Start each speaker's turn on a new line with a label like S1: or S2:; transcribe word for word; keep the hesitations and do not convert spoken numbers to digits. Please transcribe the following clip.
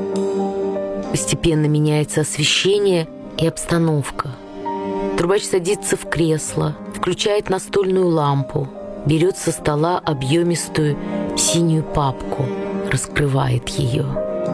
S1: Постепенно меняется освещение и обстановка. Трубач садится в кресло, включает настольную лампу, берет со стола объемистую синюю папку, раскрывает ее.